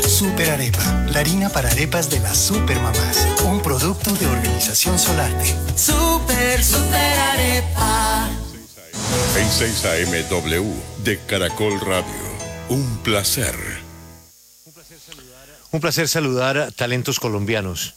Super Arepa, la harina para arepas de las supermamás. Un producto de Organización Solarte. Super Arepa. En 6 AM de Caracol Radio. Un placer. Un placer saludar a talentos colombianos.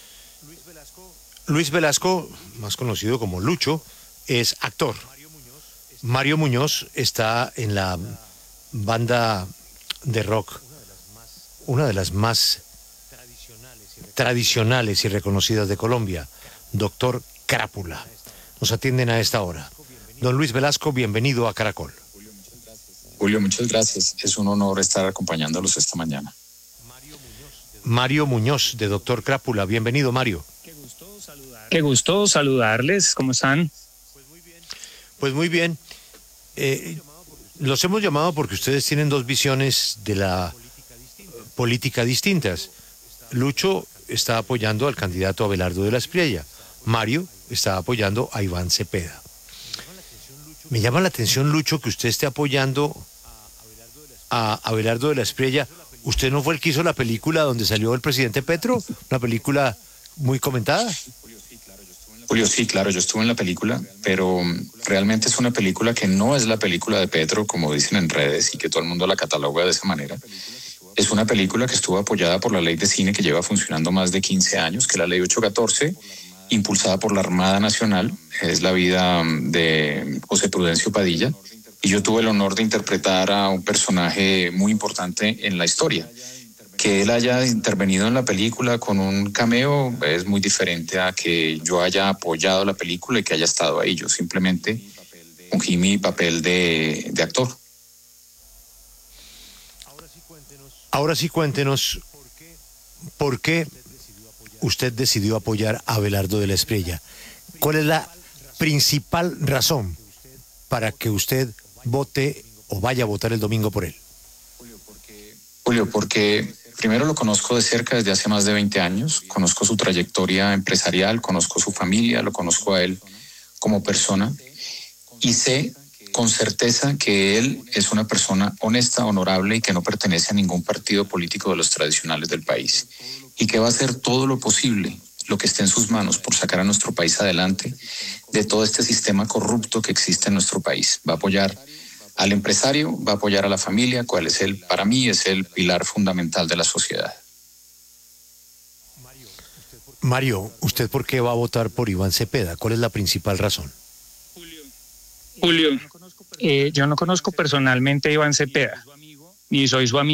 Luis Velasco, más conocido como Lucho, es actor. Mario Muñoz está en la banda de rock, una de las más tradicionales y reconocidas de Colombia, Doctor Crápula. Nos atienden a esta hora. Don Luis Velasco, bienvenido a Caracol. Julio, muchas gracias. Es un honor estar acompañándolos esta mañana. Mario Muñoz, de Doctor Crápula. Bienvenido, Mario. Qué gusto saludarles. ¿Cómo están? Pues muy bien. Los hemos llamado porque ustedes tienen dos visiones de la política distintas. Lucho está apoyando al candidato Abelardo de la Espriella. Mario está apoyando a Iván Cepeda. Me llama la atención, Lucho, que usted esté apoyando a Abelardo de la Espriella. ¿Usted no fue el que hizo la película donde salió el presidente Petro? Una película muy comentada. Julio, sí, claro, yo estuve en la película, pero realmente es una película que no es la película de Petro, como dicen en redes, y que todo el mundo la cataloga de esa manera. Es una película que estuvo apoyada por la ley de cine que lleva funcionando más de 15 años, que es la ley 814, impulsada por la Armada Nacional. Es la vida de José Prudencio Padilla. Y yo tuve el honor de interpretar a un personaje muy importante en la historia. Que él haya intervenido en la película con un cameo es muy diferente a que yo haya apoyado la película y que haya estado ahí. Yo simplemente fungí mi papel de actor. Ahora sí cuéntenos por qué usted decidió apoyar a Abelardo de la Espriella. ¿Cuál es la principal razón para que usted vote o vaya a votar el domingo por él? Julio, porque primero lo conozco de cerca desde hace más de 20 años, conozco su trayectoria empresarial, conozco su familia, lo conozco a él como persona y sé con certeza que él es una persona honesta, honorable y que no pertenece a ningún partido político de los tradicionales del país y que va a hacer todo lo posible, lo que esté en sus manos por sacar a nuestro país adelante de todo este sistema corrupto que existe en nuestro país. Va a apoyar al empresario, va a apoyar a la familia, cuál es para mí es el pilar fundamental de la sociedad. Mario, ¿usted por qué va a votar por Iván Cepeda? ¿Cuál es la principal razón? Julio, yo no conozco personalmente a Iván Cepeda, ni soy su amigo.